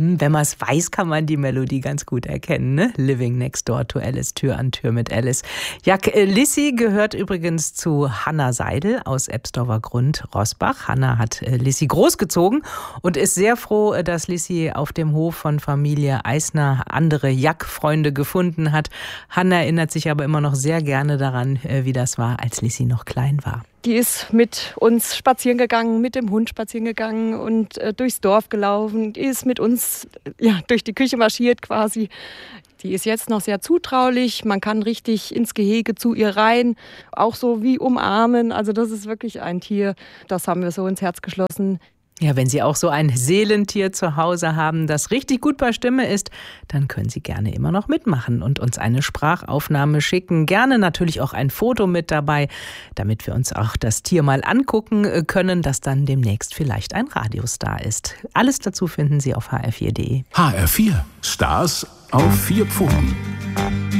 Wenn man es weiß, kann man die Melodie ganz gut erkennen, ne? Living Next Door to Alice, Tür an Tür mit Alice. Ja, Lissi gehört übrigens zu Hanna Seidel aus Ebsdorfer Grund, Roßbach. Hanna hat Lissi großgezogen und ist sehr froh, dass Lissi auf dem Hof von Familie Eisner andere Jack-Freunde gefunden hat. Hanna erinnert sich aber immer noch sehr gerne daran, wie das war, als Lissi noch klein war. Die ist mit uns spazieren gegangen, mit dem Hund spazieren gegangen und durchs Dorf gelaufen. Die ist mit uns durch die Küche marschiert quasi. Die ist jetzt noch sehr zutraulich. Man kann richtig ins Gehege zu ihr rein, auch so wie umarmen. Also das ist wirklich ein Tier, das haben wir so ins Herz geschlossen. Ja, wenn Sie auch so ein Seelentier zu Hause haben, das richtig gut bei Stimme ist, dann können Sie gerne immer noch mitmachen und uns eine Sprachaufnahme schicken. Gerne natürlich auch ein Foto mit dabei, damit wir uns auch das Tier mal angucken können, das dann demnächst vielleicht ein Radiostar ist. Alles dazu finden Sie auf hr4.de. HR4, Stars auf 4 Pfoten.